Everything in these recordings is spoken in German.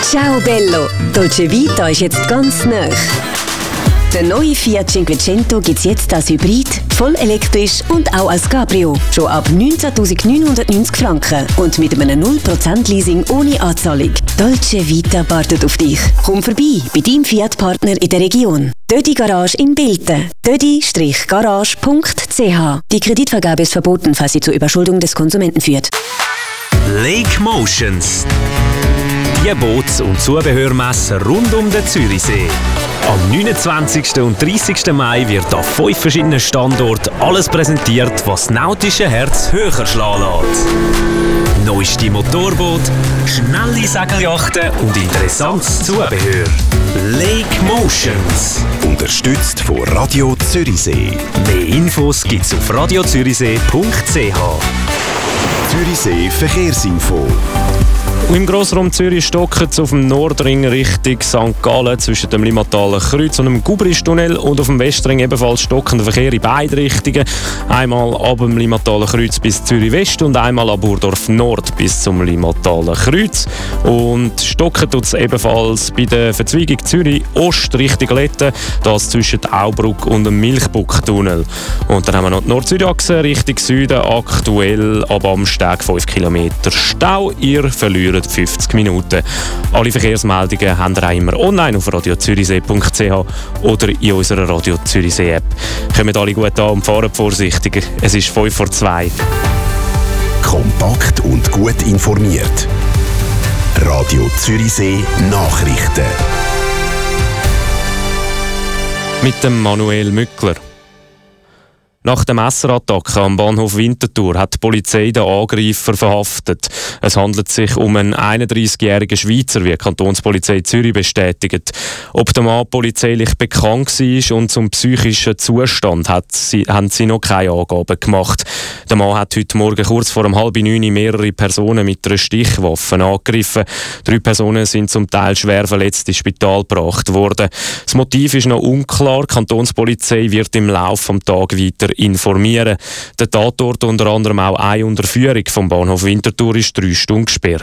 Ciao Bello, Dolce Vita ist jetzt ganz nah. Der neue Fiat Cinquecento gibt es jetzt als Hybrid, voll elektrisch und auch als Cabrio. Schon ab 19.990 Franken und mit einem 0% Leasing ohne Anzahlung. Dolce Vita wartet auf dich. Komm vorbei bei deinem Fiat-Partner in der Region. Dödi Garage in Bilten. dödi-garage.ch. Die Kreditvergabe ist verboten, falls sie zur Überschuldung des Konsumenten führt. Lake Motions. Die Boots- und Zubehörmesse rund um den Zürichsee. Am 29. und 30. Mai wird auf 5 verschiedenen Standorten alles präsentiert, was das nautische Herz höher schlagen lässt. Neueste Motorboot, schnelle Segelyachten und interessantes Zubehör. Lake Motions. Unterstützt von Radio Zürichsee. Mehr Infos gibt's auf radiozürichsee.ch. Zürichsee Verkehrsinfo. Im Grossraum Zürich stocken es auf dem Nordring Richtung St. Gallen zwischen dem Limmataler Kreuz und dem Gubristunnel und auf dem Westring ebenfalls stockender Verkehr in beide Richtungen. Einmal ab dem Limmataler Kreuz bis Zürich West und einmal ab Burdorf Nord bis zum Limmataler Kreuz. Und stocken tut es ebenfalls bei der Verzweigung Zürich Ost Richtung Letten, das zwischen Aubrück und dem Milchbucktunnel. Und dann haben wir noch die Nord-Süd-Achse Richtung Süden, aktuell ab Amsteg 5 km Stau. Ihr verliert 50 Minuten. Alle Verkehrsmeldungen habt ihr auch immer online auf radiozürichsee.ch oder in unserer Radio Zürichsee App. Kommt alle gut an und fahren vorsichtiger. Es ist 2:05. Kompakt und gut informiert. Radio Zürichsee Nachrichten. Mit dem Manuel Mückler. Nach der Messerattacke am Bahnhof Winterthur hat die Polizei den Angreifer verhaftet. Es handelt sich um einen 31-jährigen Schweizer, wie die Kantonspolizei Zürich bestätigt. Ob der Mann polizeilich bekannt war und zum psychischen Zustand haben sie noch keine Angaben gemacht. Der Mann hat heute Morgen kurz vor 8:30 mehrere Personen mit einer Stichwaffe angegriffen. 3 Personen sind zum Teil schwer verletzt ins Spital gebracht worden. Das Motiv ist noch unklar. Die Kantonspolizei wird im Laufe des Tages weiter informieren. Der Tatort, unter anderem auch eine Unterführung vom Bahnhof Winterthur, war 3 Stunden gesperrt.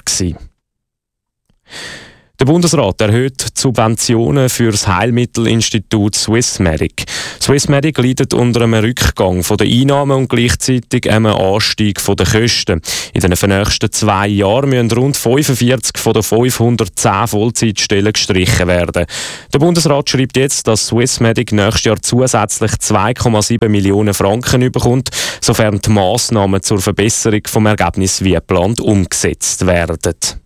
Der Bundesrat erhöht die Subventionen für das Heilmittelinstitut Swissmedic. Swissmedic leidet unter einem Rückgang der Einnahmen und gleichzeitig einem Anstieg der Kosten. In den nächsten 2 Jahren müssen rund 45 von den 510 Vollzeitstellen gestrichen werden. Der Bundesrat schreibt jetzt, dass Swissmedic nächstes Jahr zusätzlich 2,7 Millionen Franken bekommt, sofern die Massnahmen zur Verbesserung des Ergebnisses wie geplant umgesetzt werden.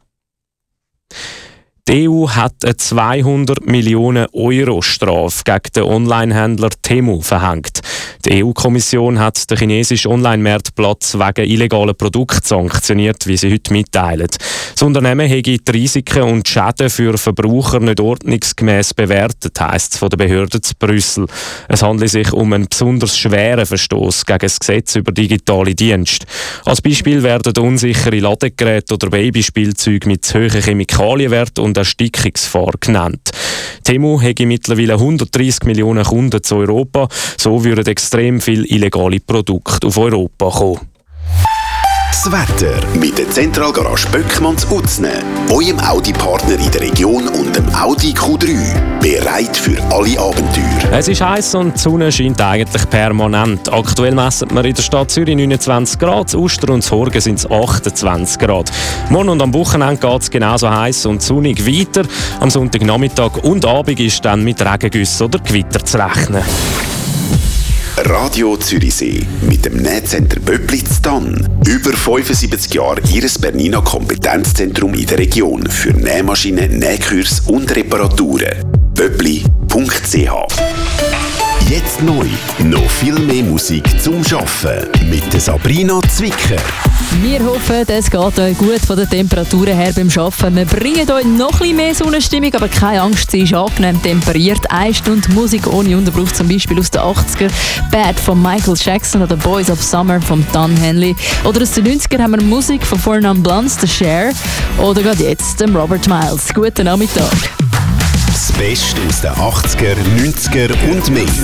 Die EU hat eine 200 Millionen Euro Strafe gegen den Onlinehändler Temu verhängt. Die EU-Kommission hat den chinesischen Online-Marktplatz wegen illegaler Produkte sanktioniert, wie sie heute mitteilen. Das Unternehmen hätte die Risiken und die Schäden für Verbraucher nicht ordnungsgemäß bewertet, heisst es von der Behörde zu Brüssel. Es handelt sich um einen besonders schweren Verstoß gegen das Gesetz über digitale Dienste. Als Beispiel werden unsichere Ladegeräte oder Babyspielzeuge mit zu hohen Chemikalienwerten und Erstickungsgefahr genannt. Temu hätte mittlerweile 130 Millionen Kunden zu Europa. So würden extrem viele illegale Produkte auf Europa kommen. Das Wetter mit der Zentralgarage Böckmanns Utzne, eurem Audi-Partner in der Region und dem Audi Q3. Bereit für alle Abenteuer. Es ist heiß und die Sonne scheint eigentlich permanent. Aktuell messen wir in der Stadt Zürich 29 Grad, Uster und Horgen sind es 28 Grad. Morgen und am Wochenende geht es genauso heiß und sonnig weiter. Am Sonntagnachmittag und Abend ist dann mit Regengüssen oder Gewitter zu rechnen. Radio Zürichsee mit dem Nähcenter Böblitz-Tann. Über 75 Jahre Ihres Bernina Kompetenzzentrum in der Region für Nähmaschinen, Nähkurs und Reparaturen. böbli.ch. Jetzt neu. Noch viel mehr Musik zum Schaffen mit der Sabrina Zwicker. Wir hoffen, es geht euch gut von den Temperaturen her beim Arbeiten. Wir bringen euch noch ein bisschen mehr Sonnenstimmung, aber keine Angst, sie ist angenehm temperiert. 1 Stunde Musik ohne Unterbruch, zum Beispiel aus den 80er. Bad von Michael Jackson oder Boys of Summer von Don Henley. Oder aus den 90er haben wir Musik von Four Non Blondes, The Cher. Oder gerade jetzt dem Robert Miles. Guten Nachmittag. Das Beste aus den 80er, 90er und mehr.